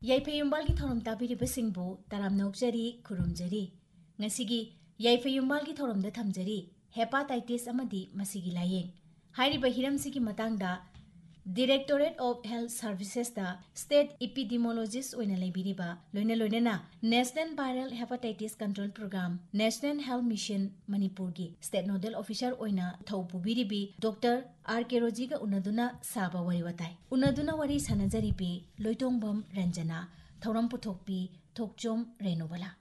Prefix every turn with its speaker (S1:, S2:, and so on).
S1: ꯌꯥꯏꯐꯩꯌꯨꯝꯕꯥꯜꯒꯤ ꯊꯧꯔꯝ ꯇꯥꯕꯤꯔꯤꯕꯁꯤꯡꯕꯨ ꯇꯔꯥꯝ ꯅꯣꯛꯆꯔꯤ ꯈꯨꯔꯨꯝꯖꯔꯤ ꯉꯁꯤꯒꯤ ꯌꯥꯏꯐꯩꯌꯨꯝꯕꯥꯜꯒꯤ ꯊꯧꯔꯝꯗ ꯊꯝꯖꯔꯤ ꯍꯦꯄꯥꯇꯥꯏꯇꯤꯁ ꯑꯃꯗꯤ ꯃꯁꯤꯒꯤ ꯂꯥꯌꯦꯡ ꯍꯥꯏꯔꯤꯕ ꯍꯤꯔꯝꯁꯤꯒꯤ ꯃꯇꯥꯡꯗ ꯗꯤꯔꯦꯛꯇꯣꯔꯦꯠ ꯑꯣꯐ ꯍꯦꯜꯊ ꯁꯔꯚꯤꯁꯦꯁꯇ ꯁ꯭ꯇꯦꯠ ꯏꯄꯤꯗꯤꯃꯣꯂꯣꯖꯤꯁ ꯑꯣꯏꯅ ꯂꯩꯕꯤꯔꯤꯕ ꯂꯣꯏꯅꯅ national viral hepatitis control programme national health mission ꯃꯅꯤꯄꯨꯔꯒꯤ ꯁ꯭ꯇꯦꯠ ꯅꯣꯗꯦꯜ ꯑꯣꯐꯤꯁꯔ ꯑꯣꯏꯅ ꯊꯧ ꯄꯨꯕꯤꯔꯤꯕꯤ ꯗꯣꯛꯇꯔ R.K. ꯔꯣꯖꯤꯒ ꯎꯅꯗꯨꯅ ꯁꯥꯕ ꯋꯥꯔꯤ ꯋꯥꯇꯥꯏ ꯎꯅꯗꯨꯅ ꯋꯥꯔꯤ ꯁꯥꯅꯖꯔꯤꯕꯤ ꯂꯣꯏꯇꯣꯡꯕꯝ ꯔꯟꯖꯅꯥ ꯊꯧꯔꯝ ꯄꯨꯊꯣꯛꯄꯤ ꯊꯣꯛꯆꯣꯝ ꯔꯦꯅꯨꯕꯂꯥ